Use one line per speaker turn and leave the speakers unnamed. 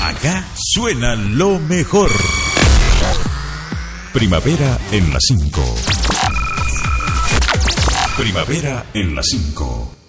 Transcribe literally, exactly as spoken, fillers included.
Acá suena lo mejor. Primavera en las cinco. Primavera en las cinco.